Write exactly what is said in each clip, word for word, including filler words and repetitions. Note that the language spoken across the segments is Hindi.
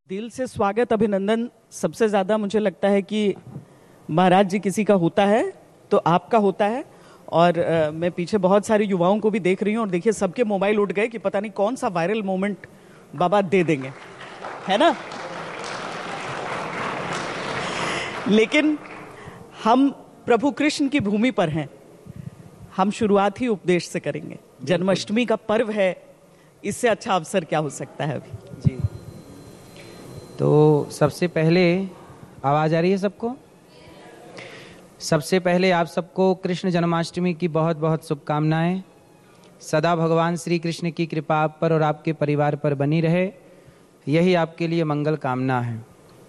दिल से स्वागत, अभिनंदन। सबसे ज़्यादा मुझे लगता है कि महाराज जी किसी का होता है तो आपका होता है। और आ, मैं पीछे बहुत सारे युवाओं को भी देख रही हूँ और देखिए सबके मोबाइल उठ गए कि पता नहीं कौन सा वायरल मोमेंट बाबा दे देंगे, है ना। लेकिन हम प्रभु कृष्ण की भूमि पर हैं। हम शुरुआत ही उपदेश से करेंगे। जन्माष्टमी का पर्व है, इससे अच्छा अवसर क्या हो सकता है अभी। जी, तो सबसे पहले आवाज़ आ रही है सबको? सबसे पहले आप सबको कृष्ण जन्माष्टमी की बहुत बहुत शुभकामनाएं। सदा भगवान श्री कृष्ण की कृपा आप पर और आपके परिवार पर बनी रहे, यही आपके लिए मंगल कामना है।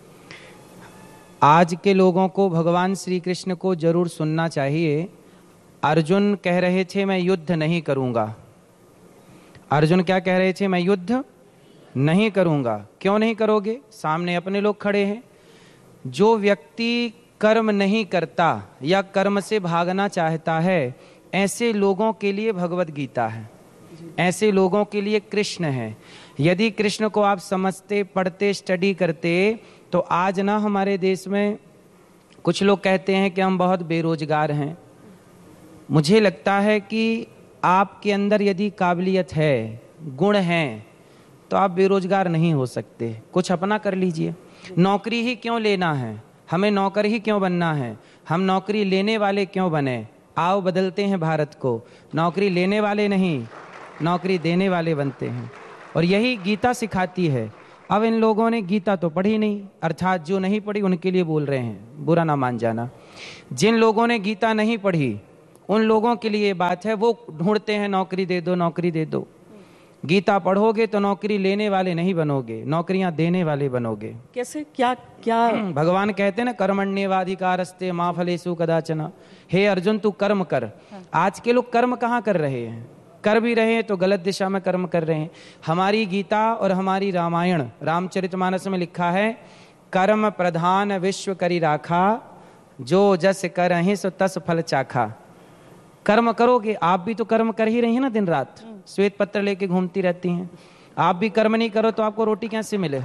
आज के लोगों को भगवान श्री कृष्ण को जरूर सुनना चाहिए। अर्जुन कह रहे थे मैं युद्ध नहीं करूंगा। अर्जुन क्या कह रहे थे? मैं युद्ध नहीं करूंगा। क्यों नहीं करोगे? सामने अपने लोग खड़े हैं। जो व्यक्ति कर्म नहीं करता या कर्म से भागना चाहता है, ऐसे लोगों के लिए भगवत गीता है, ऐसे लोगों के लिए कृष्ण है। यदि कृष्ण को आप समझते, पढ़ते, स्टडी करते तो आज ना हमारे देश में कुछ लोग कहते हैं कि हम बहुत बेरोजगार हैं। मुझे लगता है कि आपके अंदर यदि काबिलियत है, गुण हैं, तो आप बेरोजगार नहीं हो सकते। कुछ अपना कर लीजिए। नौकरी ही क्यों लेना है? हमें नौकर ही क्यों बनना है? हम नौकरी लेने वाले क्यों बने? आओ बदलते हैं भारत को। नौकरी लेने वाले नहीं, नौकरी देने वाले बनते हैं। और यही गीता सिखाती है। अब इन लोगों ने गीता तो पढ़ी नहीं, अर्थात जो नहीं पढ़ी उनके लिए बोल रहे हैं, बुरा ना मान जाना। जिन लोगों ने गीता नहीं पढ़ी उन लोगों के लिए बात है। वो ढूंढते हैं नौकरी दे दो, नौकरी दे दो। गीता पढ़ोगे तो नौकरी लेने वाले नहीं बनोगे, नौकरियां देने वाले बनोगे। कैसे? क्या क्या? भगवान कहते हैं ना, कर्मण्येवाधिकारस्ते मा फलेषु कदाचन। हे अर्जुन, तू कर्म कर। आज के लोग कर्म कहाँ कर रहे हैं? कर भी रहे हैं तो गलत दिशा में कर्म कर रहे हैं। हमारी गीता और हमारी रामायण, रामचरितमानस में लिखा है, कर्म प्रधान विश्व करी राखा, जो जस करहिं सो तस फल चाखा। कर्म करोगे, आप भी तो कर्म कर ही रही हैं ना, दिन रात श्वेत पत्र लेके घूमती रहती हैं। आप भी कर्म नहीं करो तो आपको रोटी कैसे मिले?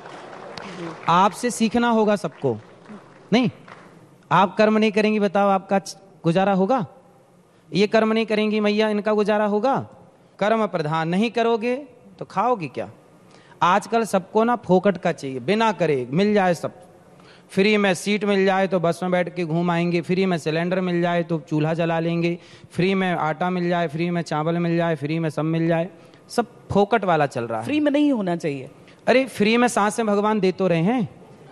आपसे सीखना होगा सबको। नहीं, आप कर्म नहीं करेंगी, बताओ आपका गुजारा होगा? ये कर्म नहीं करेंगी मैया, इनका गुजारा होगा? कर्म प्रधान नहीं करोगे तो खाओगे क्या? आजकल सबको ना फोकट का चाहिए, बिना करे मिल जाए सब। फ्री में सीट मिल जाए तो बस में बैठ के घूम आएंगे, फ्री में सिलेंडर मिल जाए तो चूल्हा जला लेंगे, फ्री में आटा मिल जाए, फ्री में चावल मिल जाए, फ्री में सब मिल जाए। सब फोकट वाला चल रहा है। फ्री में नहीं होना चाहिए। अरे फ्री में सांसें भगवान दे तो रहे हैं,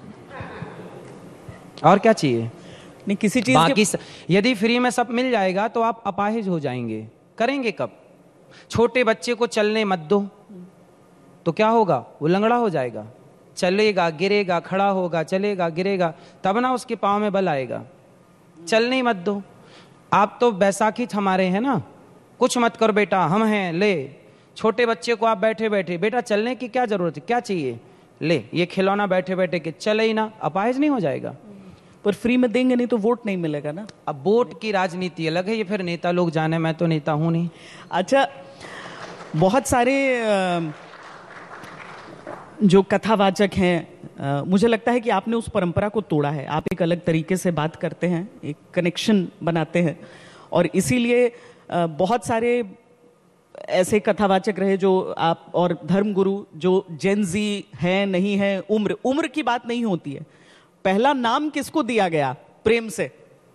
और क्या चाहिए? नहीं, किसी चीज बाकी के... यदि फ्री में सब मिल जाएगा तो आप अपाहिज हो जाएंगे। करेंगे कब? छोटे बच्चे को चलने मत दो तो क्या होगा? वो लंगड़ा हो जाएगा। चलेगा, गिरेगा, खड़ा होगा, चलेगा, गिरेगा, तब ना उसके पाँव में बल आएगा। चलने ही मत दो। आप तो बैसाखी थमारे हैं ना, कुछ मत करो बेटा, हम हैं, ले। छोटे बच्चे को आप बैठे बैठे, बेटा चलने की क्या जरूरत है, क्या चाहिए, ले ये खिलौना, बैठे बैठे के चले ही ना, अपाहिज नहीं हो जाएगा? पर फ्री में देंगे नहीं तो वोट नहीं मिलेगा ना। अब वोट की राजनीति अलग है, ये फिर नेता लोग जाने, मैं तो नेता हूं नहीं। अच्छा, बहुत सारे जो कथावाचक हैं, मुझे लगता है कि आपने उस परंपरा को तोड़ा है। आप एक अलग तरीके से बात करते हैं, एक कनेक्शन बनाते हैं, और इसीलिए बहुत सारे ऐसे कथावाचक रहे जो आप, और धर्मगुरु जो जेनजी हैं, नहीं है। उम्र उम्र की बात नहीं होती है। पहला नाम किसको दिया गया प्रेम से?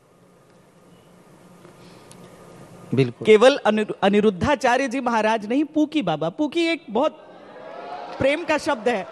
बिल्कुल, केवल अनिरुद्धाचार्य जी महाराज नहीं, पूकी बाबा। पूकी एक बहुत प्रेम का शब्द है।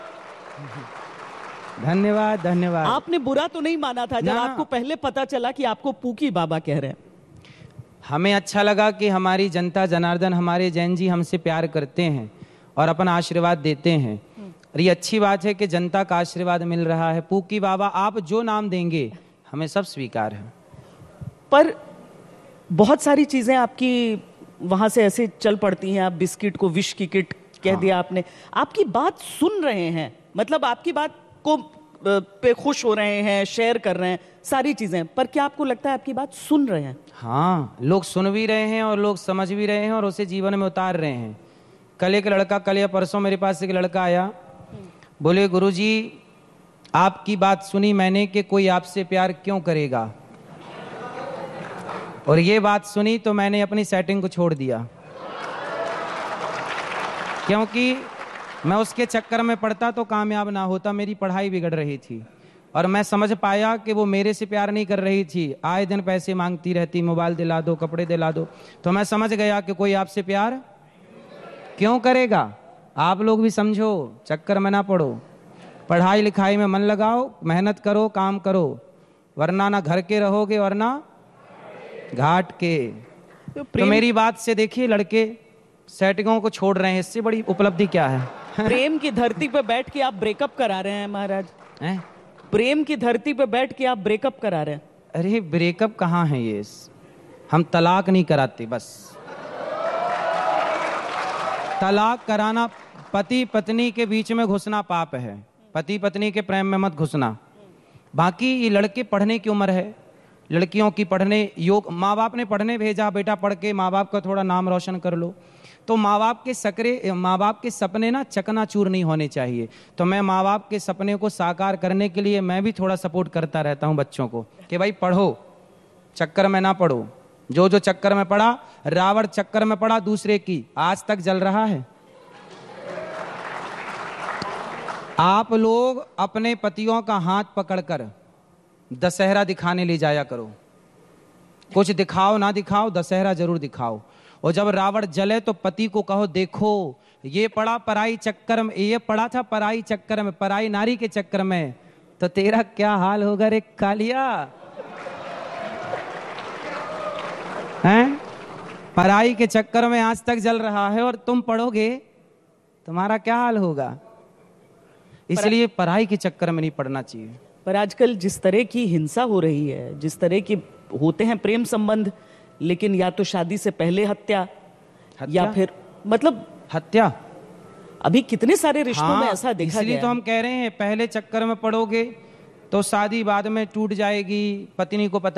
धन्यवाद धन्यवाद। आपने बुरा तो नहीं माना था जब आपको पहले पता चला कि आपको पूकी बाबा कह रहे हैं? हमें अच्छा लगा कि हमारी जनता जनार्दन, हमारे जैन जी हमसे प्यार करते हैं और अपना आशीर्वाद देते हैं। और ये अच्छी बात है कि जनता का आशीर्वाद मिल रहा है। पूकी बाबा, आप जो नाम देंगे हमें सब स्वीकार है। पर बहुत सारी चीजें आपकी वहां से ऐसे चल पड़ती हैं। आप बिस्किट को विश की किट कह हाँ। दिया आपने। आपकी बात सुन रहे हैं, मतलब आपकी बात को पे खुश हो रहे हैं, शेयर कर रहे हैं, सारी चीजें। पर क्या आपको लगता है आपकी बात सुन रहे हैं? हाँ, लोग सुन भी रहे हैं और लोग समझ भी रहे हैं और उसे जीवन में उतार रहे हैं। कल एक लड़का, कल या परसों मेरे पास एक लड़का आया, बोले गुरुजी आपकी बात सुनी मैंने कि कोई आपसे प्यार क्यों करेगा, और ये बात सुनी तो मैंने अपनी सेटिंग को छोड़ दिया, क्योंकि मैं उसके चक्कर में पड़ता तो कामयाब ना होता, मेरी पढ़ाई बिगड़ रही थी। और मैं समझ पाया कि वो मेरे से प्यार नहीं कर रही थी, आए दिन पैसे मांगती रहती, मोबाइल दिला दो, कपड़े दिला दो। तो मैं समझ गया कि कोई आपसे प्यार क्यों करेगा। आप लोग भी समझो, चक्कर में ना पड़ो, पढ़ाई लिखाई में मन लगाओ, मेहनत करो, काम करो, वरना ना घर के रहोगे वरना घाट के। तो मेरी बात से देखिए लड़के सेटिंगों को छोड़ रहे हैं, इससे बड़ी उपलब्धि क्या है। प्रेम की धरती पे बैठ के आप ब्रेकअप करा रहे हैं महाराज। हैं? प्रेम की धरती पे बैठ के आप ब्रेकअप करा रहे हैं। अरे ब्रेकअप कहाँ है ये, हम तलाक नहीं कराते, बस तलाक कराना, पति पत्नी के बीच में घुसना पाप है, पति पत्नी के प्रेम में मत घुसना। बाकी ये लड़के पढ़ने की उम्र है, लड़कियों की पढ़ने योग, माँ बाप ने पढ़ने भेजा, बेटा पढ़ के माँ बाप का थोड़ा नाम रोशन कर लो। तो माँ बाप के सकरे माँ बाप के सपने ना चकनाचूर नहीं होने चाहिए। तो मैं माँ बाप के सपने को साकार करने के लिए मैं भी थोड़ा सपोर्ट करता रहता हूँ बच्चों को कि भाई पढ़ो, चक्कर में ना पढ़ो। जो जो चक्कर में पड़ा, रावण चक्कर में पड़ा दूसरे की, आज तक जल रहा है। आप लोग अपने पतियों का हाथ पकड़कर दशहरा दिखाने ले जाया करो, कुछ दिखाओ ना दिखाओ, दशहरा जरूर दिखाओ। और जब रावण जले तो पति को कहो देखो ये पड़ा पराई चक्कर में, ये पड़ा था पराई चक्कर में, पराई नारी के चक्कर में, तो तेरा क्या हाल होगा रे कालिया। हैं? पराई के चक्कर में आज तक जल रहा है और तुम पढ़ोगे, तुम्हारा क्या हाल होगा। इसलिए पढ़ाई के चक्कर में नहीं पढ़ना चाहिए। पर आजकल जिस तरह की हिंसा हो रही है, जिस तरह की होते हैं प्रेम संबंध, लेकिन या तो शादी से पहले हत्या, हत्या? या फिर मतलब हत्या, अभी कितने सारे रिश्तों हाँ, में ऐसा देखा गया। इसलिए तो हम कह रहे हैं पहले चक्कर में पड़ोगे तो शादी बाद में टूट जाएगी, पत्नी को पता